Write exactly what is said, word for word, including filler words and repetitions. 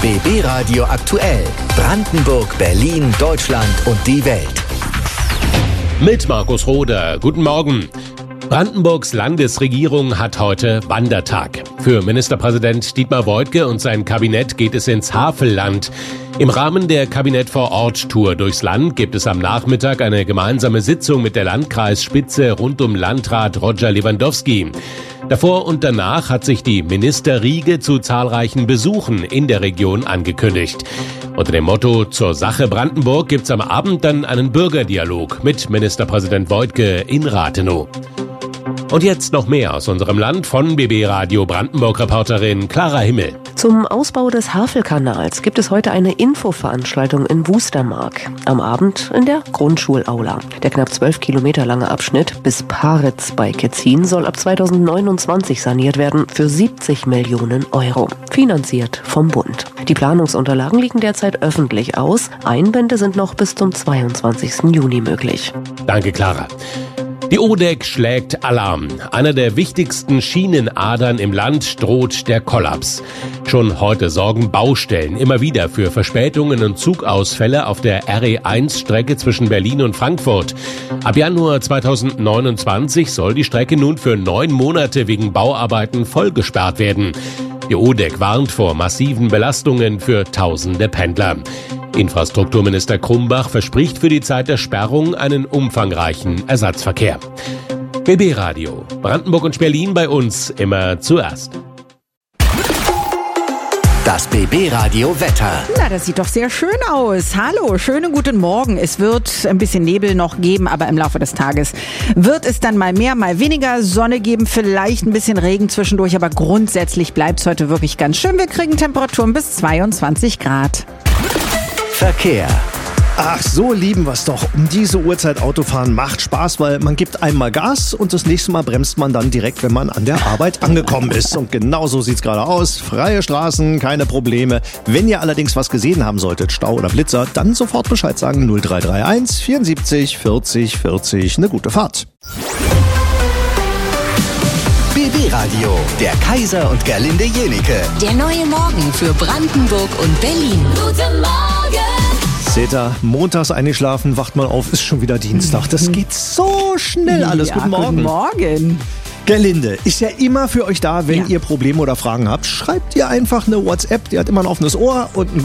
B B Radio aktuell. Brandenburg, Berlin, Deutschland und die Welt. Mit Markus Roder. Guten Morgen. Brandenburgs Landesregierung hat heute Wandertag. Für Ministerpräsident Dietmar Woidke und sein Kabinett geht es ins Havelland. Im Rahmen der Kabinett-vor-Ort-Tour durchs Land gibt es am Nachmittag eine gemeinsame Sitzung mit der Landkreisspitze rund um Landrat Roger Lewandowski. Davor und danach hat sich die Ministerriege zu zahlreichen Besuchen in der Region angekündigt. Unter dem Motto "Zur Sache Brandenburg" gibt's am Abend dann einen Bürgerdialog mit Ministerpräsident Woidke in Rathenow. Und jetzt noch mehr aus unserem Land von B B Radio Brandenburg-Reporterin Clara Himmel. Zum Ausbau des Havelkanals gibt es heute eine Infoveranstaltung in Wustermark. Am Abend in der Grundschulaula. Der knapp zwölf Kilometer lange Abschnitt bis Paritz bei Ketzin soll ab zweitausendneunundzwanzig saniert werden für siebzig Millionen Euro. Finanziert vom Bund. Die Planungsunterlagen liegen derzeit öffentlich aus. Einbände sind noch bis zum zweiundzwanzigsten Juni möglich. Danke, Clara. Die O D E C schlägt Alarm. Einer der wichtigsten Schienenadern im Land droht der Kollaps. Schon heute sorgen Baustellen immer wieder für Verspätungen und Zugausfälle auf der R E eins Strecke zwischen Berlin und Frankfurt. Ab Januar zweitausendneunundzwanzig soll die Strecke nun für neun Monate wegen Bauarbeiten vollgesperrt werden. Die O D E C warnt vor massiven Belastungen für tausende Pendler. Infrastrukturminister Krumbach verspricht für die Zeit der Sperrung einen umfangreichen Ersatzverkehr. B B Radio, Brandenburg und Berlin bei uns immer zuerst. Das B B Radio Wetter. Na, das sieht doch sehr schön aus. Hallo, schönen guten Morgen. Es wird ein bisschen Nebel noch geben, aber im Laufe des Tages wird es dann mal mehr, mal weniger Sonne geben, vielleicht ein bisschen Regen zwischendurch, aber grundsätzlich bleibt es heute wirklich ganz schön. Wir kriegen Temperaturen bis zweiundzwanzig Grad. Verkehr. Ach, so lieben wir's doch. Um diese Uhrzeit Autofahren macht Spaß, weil man gibt einmal Gas und das nächste Mal bremst man dann direkt, wenn man an der Arbeit angekommen ist. Und genau so sieht's gerade aus. Freie Straßen, keine Probleme. Wenn ihr allerdings was gesehen haben solltet, Stau oder Blitzer, dann sofort Bescheid sagen. null drei drei eins vierundsiebzig vierzig vierzig. Eine gute Fahrt. B B Radio, der Kaiser und Gerlinde Jenike. Der neue Morgen für Brandenburg und Berlin. Guten Morgen! Seht ihr, montags eingeschlafen, wacht mal auf, ist schon wieder Dienstag. Das geht so schnell alles. Ja, guten Morgen. Guten Morgen. Gerlinde ist ja immer für euch da, wenn Ja. ihr Probleme oder Fragen habt. Schreibt ihr einfach eine WhatsApp, die hat immer ein offenes Ohr und ein